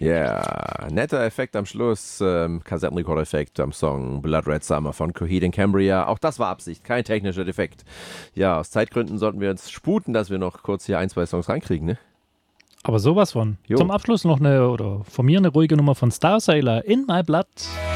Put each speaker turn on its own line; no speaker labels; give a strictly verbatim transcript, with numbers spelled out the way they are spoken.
Ja, netter Effekt am Schluss. Ähm, Kassettenrekorder-Effekt am Song Blood Red Summer von Coheed and Cambria. Auch das war Absicht, kein technischer Defekt. Ja, aus Zeitgründen sollten wir uns sputen, dass wir noch kurz hier ein, zwei Songs reinkriegen, ne?
Aber sowas von.
Jo.
Zum Abschluss noch eine, oder von mir eine ruhige Nummer von Starsailor, In My Blood.